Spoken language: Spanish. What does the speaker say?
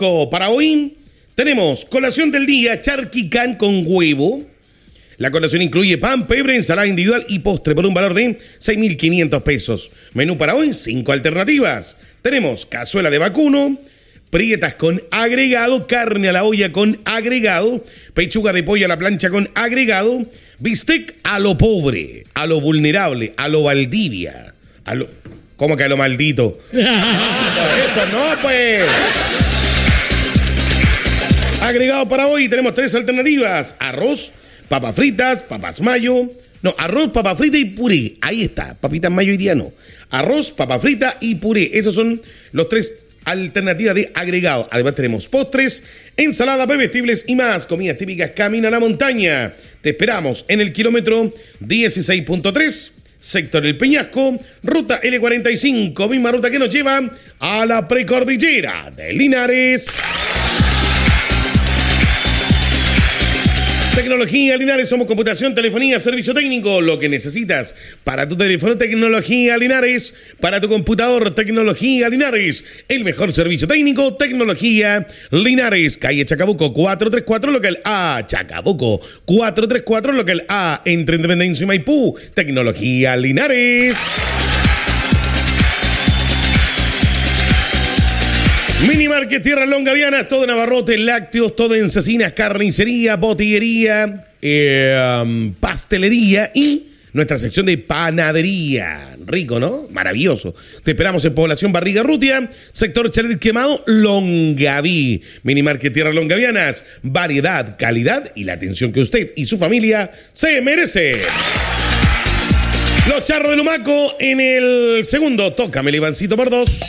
kiosco. Para hoy tenemos colación del día, charquicán con huevo. La colación incluye pan, pebre, ensalada individual y postre por un valor de 6.500 pesos. Menú para hoy, 5 alternativas. Tenemos cazuela de vacuno, prietas con agregado, carne a la olla con agregado, pechuga de pollo a la plancha con agregado, bistec a lo pobre, a lo vulnerable, a lo Valdivia, a lo... ¿Cómo que a lo maldito? Eso no, pues. Agregado para hoy tenemos 3 alternativas. Arroz, papas fritas, papas mayo. No, arroz, papa frita y puré. Ahí está, papitas mayo iría no. Arroz, papa frita y puré. Esos son los 3 alternativas de agregado. Además tenemos postres, ensalada, bebestibles y más. Comidas típicas Camina a la Montaña. Te esperamos en el kilómetro 16.3. Sector El Peñasco, ruta L45, misma ruta que nos lleva a la precordillera de Linares. Tecnología Linares, somos computación, telefonía, servicio técnico, lo que necesitas para tu teléfono. Tecnología Linares, para tu computador. Tecnología Linares, el mejor servicio técnico. Tecnología Linares, calle Chacabuco 434, local A. Chacabuco 434, local A, entre Independencia y Maipú. Tecnología Linares. Mini Market Tierra Longavianas, todo en abarrotes, lácteos, todo en cecinas, carnicería, botillería, pastelería y nuestra sección de panadería. Rico, ¿no? Maravilloso. Te esperamos en Población Barriga Rutia, sector Chalet Quemado, Longaví. Mini Market Tierra Longavianas, variedad, calidad y la atención que usted y su familia se merece. Los Charros de Lumaco en el segundo. Tócame el Ivancito por 2.